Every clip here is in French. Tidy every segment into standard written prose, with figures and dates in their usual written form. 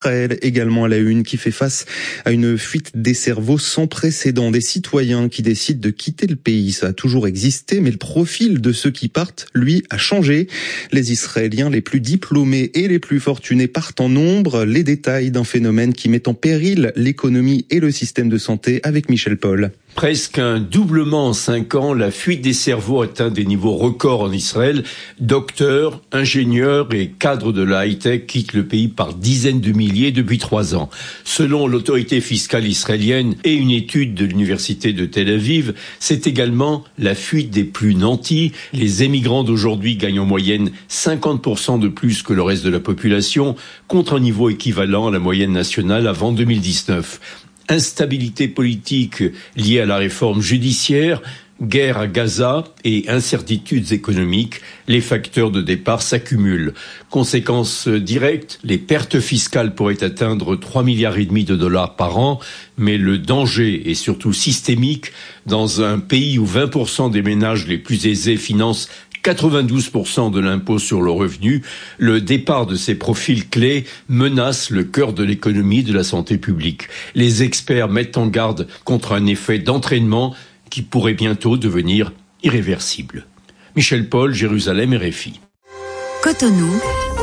Israël également à la une, qui fait face à une fuite des cerveaux sans précédent. Des citoyens qui décident de quitter le pays. Ça a toujours existé, mais le profil de ceux qui partent, lui, a changé. Les Israéliens les plus diplômés et les plus fortunés partent en nombre. Les détails d'un phénomène qui met en péril l'économie et le système de santé avec Michel Paul. Presque un doublement en 5 ans, la fuite des cerveaux atteint des niveaux records en Israël. Docteurs, ingénieurs et cadres de la high-tech quittent le pays par dizaines de milliers depuis 3 ans. Selon l'autorité fiscale israélienne et une étude de l'université de Tel Aviv, c'est également la fuite des plus nantis. Les émigrants d'aujourd'hui gagnent en moyenne 50% de plus que le reste de la population, contre un niveau équivalent à la moyenne nationale avant 2019. Instabilité politique liée à la réforme judiciaire, guerre à Gaza et incertitudes économiques, les facteurs de départ s'accumulent. Conséquence directe, les pertes fiscales pourraient atteindre 3,5 milliards de dollars par an, mais le danger est surtout systémique dans un pays où 20% des ménages les plus aisés financent 92% de l'impôt sur le revenu. Le départ de ces profils clés menace le cœur de l'économie et de la santé publique. Les experts mettent en garde contre un effet d'entraînement qui pourrait bientôt devenir irréversible. Michel Paul, Jérusalem, RFI. Cotonou,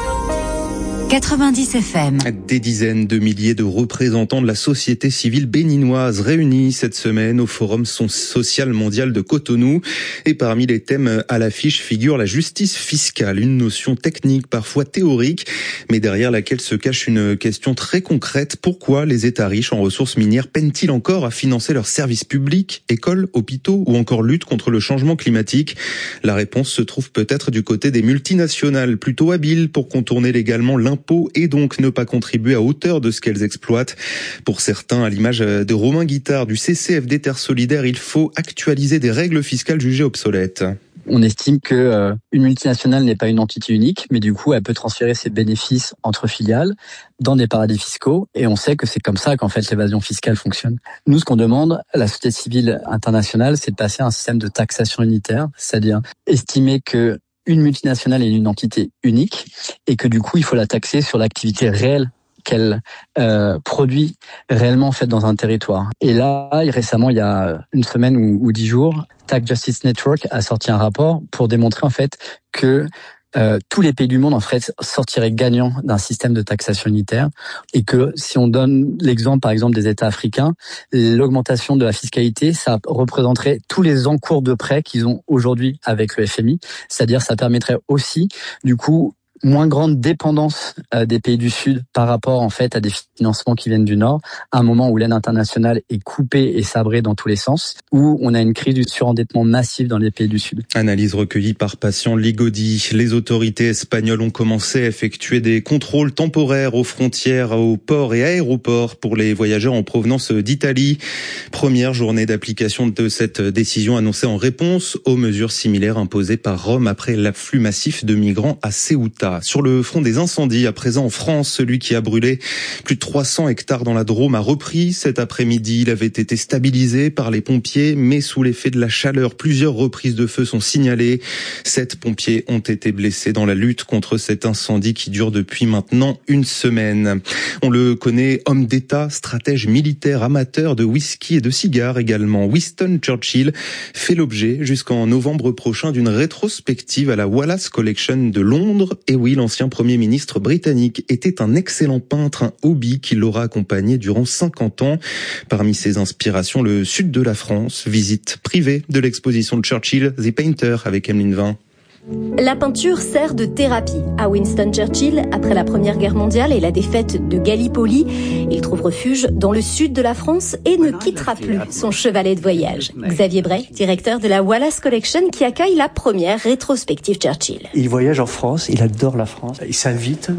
90 FM. Des dizaines de milliers de représentants de la société civile béninoise réunis cette semaine au Forum social mondial de Cotonou. Et parmi les thèmes à l'affiche figure la justice fiscale, une notion technique, parfois théorique, mais derrière laquelle se cache une question très concrète. Pourquoi les États riches en ressources minières peinent-ils encore à financer leurs services publics, écoles, hôpitaux ou encore lutte contre le changement climatique? La réponse se trouve peut-être du côté des multinationales, plutôt habiles pour contourner légalement l'impôt et donc ne pas contribuer à hauteur de ce qu'elles exploitent. Pour certains, à l'image de Romain Guittard du CCFD Terre Solidaire, il faut actualiser des règles fiscales jugées obsolètes. On estime que une multinationale n'est pas une entité unique, mais du coup, elle peut transférer ses bénéfices entre filiales dans des paradis fiscaux, et on sait que c'est comme ça qu'en fait l'évasion fiscale fonctionne. Nous, ce qu'on demande à la société civile internationale, c'est de passer à un système de taxation unitaire, c'est-à-dire estimer que une multinationale est une entité unique et que du coup, il faut la taxer sur l'activité réelle qu'elle produit réellement en fait dans un territoire. Et là, récemment, il y a une semaine ou 10 jours, Tax Justice Network a sorti un rapport pour démontrer en fait que tous les pays du monde en fait sortiraient gagnants d'un système de taxation unitaire, et que si on donne l'exemple par exemple des États africains, l'augmentation de la fiscalité, ça représenterait tous les encours de prêts qu'ils ont aujourd'hui avec le FMI, c'est-à-dire ça permettrait aussi du coup moins grande dépendance des pays du Sud par rapport en fait à des financements qui viennent du Nord, à un moment où l'aide internationale est coupée et sabrée dans tous les sens, où on a une crise du surendettement massif dans les pays du Sud. Analyse recueillie par Patient Ligodi. Les autorités espagnoles ont commencé à effectuer des contrôles temporaires aux frontières, aux ports et aéroports pour les voyageurs en provenance d'Italie. Première journée d'application de cette décision annoncée en réponse aux mesures similaires imposées par Rome après l'afflux massif de migrants à Ceuta. Sur le front des incendies, à présent en France, celui qui a brûlé plus de 300 hectares dans la Drôme a repris cet après-midi. Il avait été stabilisé par les pompiers, mais sous l'effet de la chaleur, plusieurs reprises de feu sont signalées. 7 pompiers ont été blessés dans la lutte contre cet incendie qui dure depuis maintenant une semaine. On le connaît, homme d'État, stratège militaire, amateur de whisky et de cigares également. Winston Churchill fait l'objet jusqu'en novembre prochain d'une rétrospective à la Wallace Collection de Londres. Et oui, l'ancien Premier ministre britannique était un excellent peintre, un hobby qui l'aura accompagné durant 50 ans. Parmi ses inspirations, le sud de la France, visite privée de l'exposition de Churchill, The Painter, avec Emeline Vin. La peinture sert de thérapie à Winston Churchill. Après la Première Guerre mondiale et la défaite de Gallipoli, il trouve refuge dans le sud de la France et ne quittera plus son chevalet de voyage. Xavier Bray, directeur de la Wallace Collection, qui accueille la première rétrospective Churchill. Il voyage en France, il adore la France. Il s'invite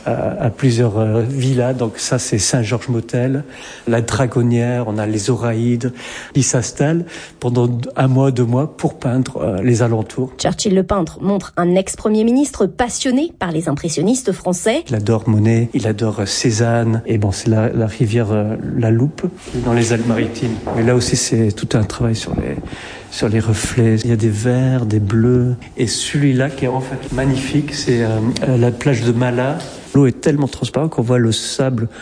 à plusieurs villas. Donc ça, c'est Saint-Georges-Motel, la Dragonnière, on a les Oraïdes. Il s'installe pendant 1 mois, 2 mois pour peindre les alentours. Churchill le peintre montre un ex-premier ministre passionné par les impressionnistes français. Il adore Monet, il adore Cézanne, et bon, c'est la rivière La Loupe, dans les Alpes-Maritimes. Mais là aussi, c'est tout un travail sur les reflets. Il y a des verts, des bleus, et celui-là qui est en fait magnifique, c'est la plage de Mala. L'eau est tellement transparente qu'on voit le sable